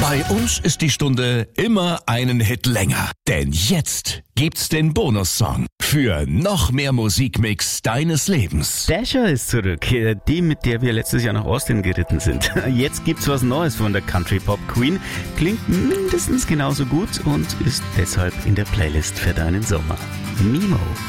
Bei uns ist die Stunde immer einen Hit länger. Denn jetzt gibt's den Bonussong für noch mehr Musikmix deines Lebens. Dasher ist zurück, die, mit der wir letztes Jahr nach Austin geritten sind. Jetzt gibt's was Neues von der Country Pop Queen. Klingt mindestens genauso gut und ist deshalb in der Playlist für deinen Sommer. Nemo.